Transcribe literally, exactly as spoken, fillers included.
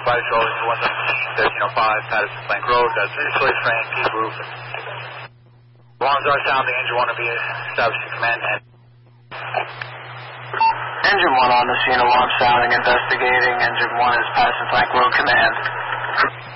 Flight Control to one seventeen, thirteen oh five, Patterson Plank Road, that's initially trained, Peak Roof. Alarms are sounding, engine one will be established to command. And engine one on the scene, alarm sounding, investigating. Engine one is Patterson Plank Road, command.